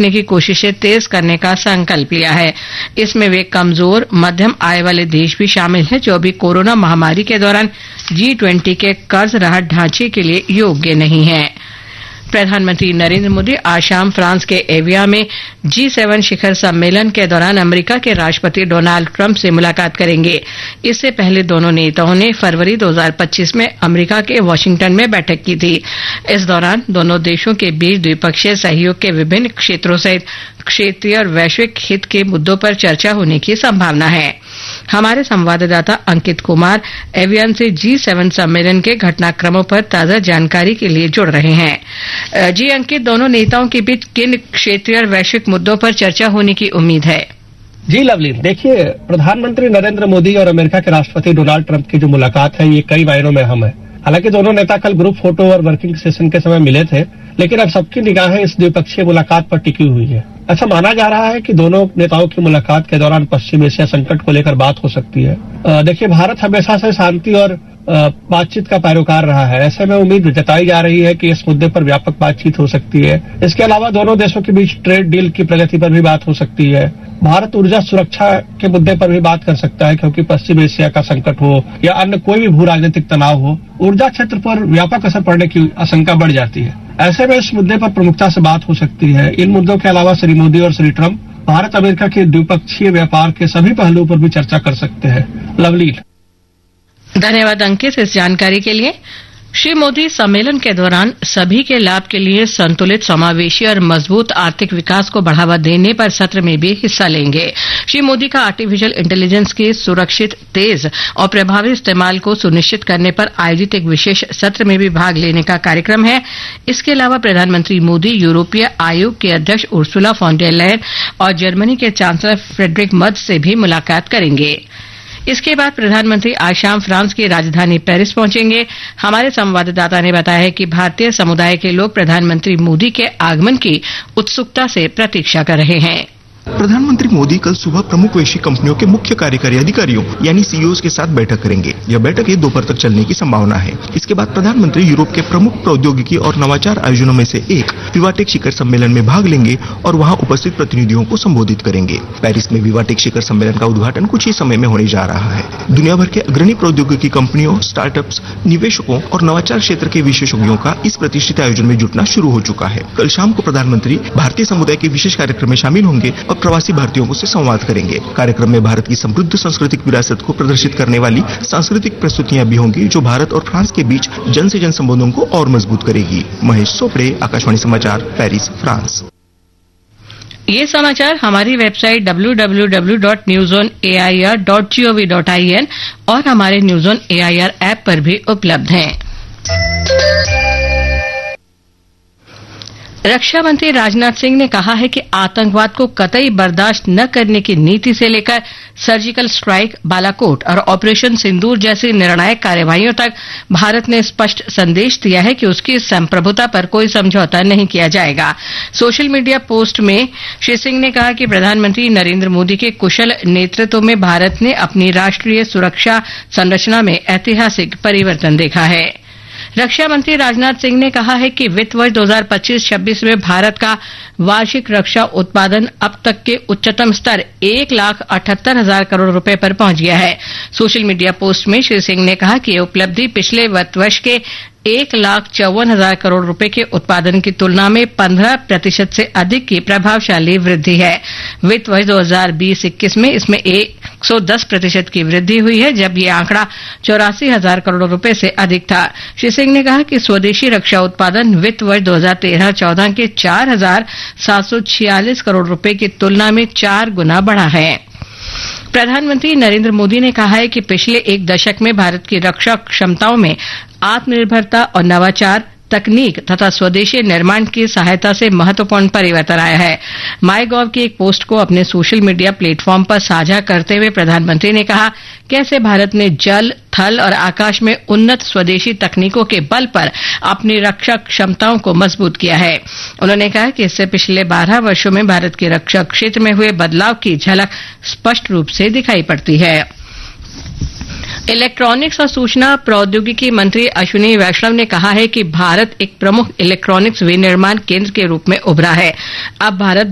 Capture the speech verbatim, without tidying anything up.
रोकने की कोशिशें तेज करने का संकल्प लिया है। इसमें वे कमजोर मध्यम आय वाले देश भी शामिल हैं जो अभी कोरोना महामारी के दौरान जी ट्वेंटी के कर्ज राहत ढांचे के लिए योग्य नहीं है। प्रधानमंत्री नरेंद्र मोदी आज शाम फ्रांस के एविया में जी सेवन शिखर सम्मेलन के दौरान अमेरिका के राष्ट्रपति डोनाल्ड ट्रंप से मुलाकात करेंगे। इससे पहले दोनों नेताओं ने फरवरी दो हज़ार पच्चीस में अमेरिका के वाशिंगटन में बैठक की थी। इस दौरान दोनों देशों के बीच द्विपक्षीय सहयोग के विभिन्न क्षेत्रों सहित क्षेत्रीय और वैश्विक हित के मुद्दों पर चर्चा होने की संभावना है। हमारे संवाददाता अंकित कुमार एवियन से जी सेवन सम्मेलन के घटनाक्रमों पर ताजा जानकारी के लिए जुड़ रहे हैं। जी अंकित, दोनों नेताओं के बीच किन क्षेत्रीय और वैश्विक मुद्दों पर चर्चा होने की उम्मीद है? जी लवली, देखिए, प्रधानमंत्री नरेंद्र मोदी और अमेरिका के राष्ट्रपति डोनाल्ड ट्रंप की जो मुलाकात है ये कई मायनों में अहम है। हालांकि दोनों नेता कल ग्रुप फोटो और वर्किंग सेशन के समय मिले थे, लेकिन अब सबकी निगाहें इस द्विपक्षीय मुलाकात पर टिकी हुई है। ऐसा माना जा रहा है कि दोनों नेताओं की मुलाकात के दौरान पश्चिम एशिया संकट को लेकर बात हो सकती है। देखिए, भारत हमेशा से शांति और बातचीत का पैरोकार रहा है। ऐसे में उम्मीद जताई जा रही है कि इस मुद्दे पर व्यापक बातचीत हो सकती है। इसके अलावा दोनों देशों के बीच ट्रेड डील की प्रगति पर भी बात हो सकती है। भारत ऊर्जा सुरक्षा के मुद्दे पर भी बात कर सकता है, क्योंकि पश्चिम एशिया का संकट हो या अन्य कोई भी भू राजनीतिक तनाव हो, ऊर्जा क्षेत्र पर व्यापक असर पड़ने की आशंका बढ़ जाती है। ऐसे में इस मुद्दे पर प्रमुखता से बात हो सकती है। इन मुद्दों के अलावा श्री मोदी और श्री ट्रंप भारत अमेरिका के द्विपक्षीय व्यापार के सभी पहलुओं पर भी चर्चा कर सकते हैं। लवली, धन्यवाद अंकित इस जानकारी के लिए। श्री मोदी सम्मेलन के दौरान सभी के लाभ के लिए संतुलित, समावेशी और मजबूत आर्थिक विकास को बढ़ावा देने पर सत्र में भी हिस्सा लेंगे। श्री मोदी का आर्टिफिशियल इंटेलिजेंस के सुरक्षित, तेज और प्रभावी इस्तेमाल को सुनिश्चित करने पर आयोजित एक विशेष सत्र में भी भाग लेने का कार्यक्रम है। इसके अलावा प्रधानमंत्री मोदी यूरोपीय आयोग के अध्यक्ष उर्सुला फॉन डर लेयन और जर्मनी के चांसलर फ्रेडरिक मर्ज से भी मुलाकात करेंगे। इसके बाद प्रधानमंत्री आज शाम फ्रांस की राजधानी पेरिस पहुंचेंगे। हमारे संवाददाता ने बताया है कि भारतीय समुदाय के लोग प्रधानमंत्री मोदी के आगमन की उत्सुकता से प्रतीक्षा कर रहे हैं। प्रधानमंत्री मोदी कल सुबह प्रमुख वैश्विक कंपनियों के मुख्य कार्यकारी अधिकारियों यानी सीईओ के साथ बैठक करेंगे। यह बैठक दोपहर तक चलने की संभावना है। इसके बाद प्रधानमंत्री यूरोप के प्रमुख प्रौद्योगिकी और नवाचार आयोजनों में से एक विवाटेक शिखर सम्मेलन में भाग लेंगे और वहां उपस्थित प्रतिनिधियों को संबोधित करेंगे। पेरिस में विवाटेक शिखर सम्मेलन का उद्घाटन कुछ ही समय में होने जा रहा है। दुनिया भर के अग्रणी प्रौद्योगिकी कंपनियों, स्टार्टअप्स, निवेशकों और नवाचार क्षेत्र के विशेषज्ञों का इस प्रतिष्ठित आयोजन में जुटना शुरू हो चुका है। कल शाम को प्रधानमंत्री भारतीय समुदाय के विशेष कार्यक्रम में शामिल होंगे और प्रवासी भारतीयों से संवाद करेंगे। कार्यक्रम में भारत की समृद्ध सांस्कृतिक विरासत को प्रदर्शित करने वाली सांस्कृतिक प्रस्तुतियां भी होंगी, जो भारत और फ्रांस के बीच जन से जन संबंधों को और मजबूत करेगी। महेश सोपड़े, आकाशवाणी समाचार, पेरिस, फ्रांस। ये समाचार हमारी website W W W dot news on A I R dot G O V dot I N और हमारे news on A I R app पर भी उपलब्ध हैं। रक्षा मंत्री राजनाथ सिंह ने कहा है कि आतंकवाद को कतई बर्दाश्त न करने की नीति से लेकर सर्जिकल स्ट्राइक, बालाकोट और ऑपरेशन सिंदूर जैसी निर्णायक कार्रवाइयों तक भारत ने स्पष्ट संदेश दिया है कि उसकी संप्रभुता पर कोई समझौता नहीं किया जाएगा। सोशल मीडिया पोस्ट में श्री सिंह ने कहा कि प्रधानमंत्री नरेंद्र मोदी के कुशल नेतृत्व में भारत ने अपनी राष्ट्रीय सुरक्षा संरचना में ऐतिहासिक परिवर्तन देखा है। रक्षा मंत्री राजनाथ सिंह ने कहा है कि वित्त वर्ष दो हज़ार पच्चीस छब्बीस में भारत का वार्षिक रक्षा उत्पादन अब तक के उच्चतम स्तर एक लाख अठहत्तर हजार करोड़ रुपए पर पहुंच गया है। सोशल मीडिया पोस्ट में श्री सिंह ने कहा कि यह उपलब्धि पिछले वित्त वर्ष के एक लाख चौवन हजार करोड़ रुपए के उत्पादन की तुलना में पंद्रह प्रतिशत से अधिक की प्रभावशाली वृद्धि है। वित्त वर्ष दो हज़ार बीस इक्कीस में इसमें एक सौ दस प्रतिशत की वृद्धि हुई है, जब ये आंकड़ा चौरासी हजार करोड़ रुपए से अधिक था। श्री सिंह ने कहा कि स्वदेशी रक्षा उत्पादन वित्त वर्ष दो हज़ार तेरह चौदह के चार हजार सात सौ छियालीस करोड़ रुपए की तुलना में चार गुना बढ़ा है। प्रधानमंत्री नरेंद्र मोदी ने कहा है कि पिछले एक दशक में भारत की रक्षा क्षमताओं में आत्मनिर्भरता और नवाचार, तकनीक तथा स्वदेशी निर्माण की सहायता से महत्वपूर्ण परिवर्तन आया है। माई गॉव की एक पोस्ट को अपने सोशल मीडिया प्लेटफॉर्म पर साझा करते हुए प्रधानमंत्री ने कहा कैसे भारत ने जल, थल और आकाश में उन्नत स्वदेशी तकनीकों के बल पर अपनी रक्षा क्षमताओं को मजबूत किया है। उन्होंने कहा कि इससे पिछले बारह वर्षों में भारत के रक्षा क्षेत्र में हुए बदलाव की झलक स्पष्ट रूप से दिखाई पड़ती है। इलेक्ट्रॉनिक्स और सूचना प्रौद्योगिकी मंत्री अश्विनी वैष्णव ने कहा है कि भारत एक प्रमुख इलेक्ट्रॉनिक्स विनिर्माण केंद्र के रूप में उभरा है। अब भारत